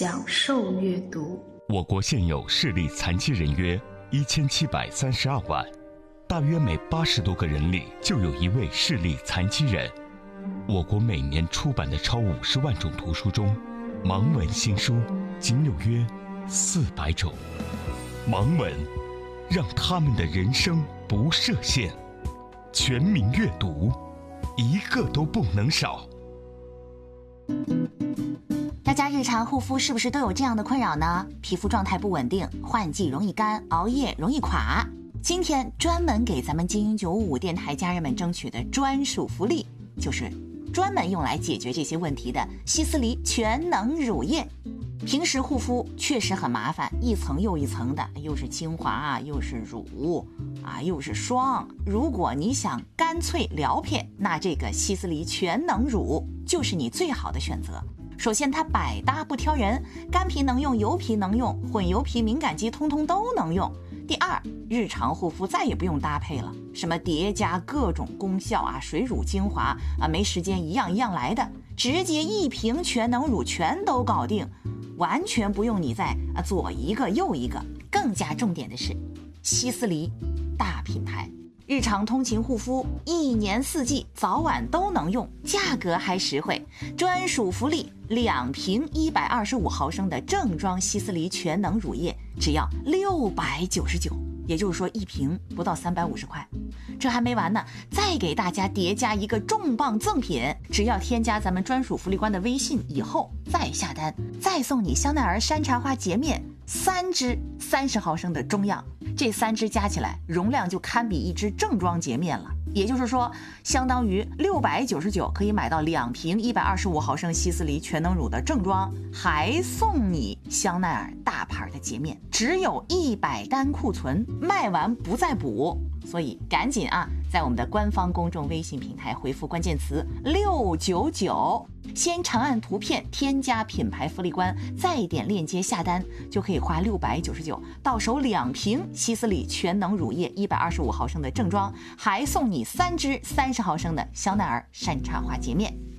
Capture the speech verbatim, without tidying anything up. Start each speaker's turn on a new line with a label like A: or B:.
A: 享受阅读。
B: 我国现有视力残疾人约一千七百三十二万，大约每八十多个人里就有一位视力残疾人。我国每年出版的超五十万种图书中，盲文新书仅有约四百种。盲文让他们的人生不设限，全民阅读，一个都不能少。
C: 大家日常护肤是不是都有这样的困扰呢？皮肤状态不稳定，换季容易干，熬夜容易垮。今天专门给咱们精英九五五电台家人们争取的专属福利，就是专门用来解决这些问题的希思黎全能乳液。平时护肤确实很麻烦，一层又一层的，又是精华啊，又是乳啊，又是霜。如果你想干脆撩撇，那这个希思黎全能乳就是你最好的选择。首先它百搭不挑人，干皮能用，油皮能用，混油皮敏感肌通通都能用。第二，日常护肤再也不用搭配了，什么叠加各种功效啊，水乳精华啊，没时间一样一样来的，直接一瓶全能乳全都搞定，完全不用你再啊左一个右一个。更加重点的是，希思黎大品牌，日常通勤护肤，一年四季早晚都能用，价格还实惠。专属福利，两瓶一百二十五毫升的正装希思黎全能乳液，只要六百九十九，也就是说一瓶不到三百五十块。这还没完呢，再给大家叠加一个重磅赠品，只要添加咱们专属福利官的微信以后再下单，再送你香奈儿山茶花洁面三支三十毫升的中样，这三支加起来容量就堪比一支正装洁面了。也就是说，相当于六百九十九可以买到两瓶一百二十五毫升希思黎全能乳的正装，还送你香奈儿大牌的洁面，只有一百单库存，卖完不再补。所以赶紧啊，在我们的官方公众微信平台回复关键词六九九，先长按图片添加品牌福利官，再点链接下单，就可以花六百九十九到手两瓶希思黎全能乳液一百二十五毫升的正装，还送你三支三十毫升的香奈儿山茶花洁面。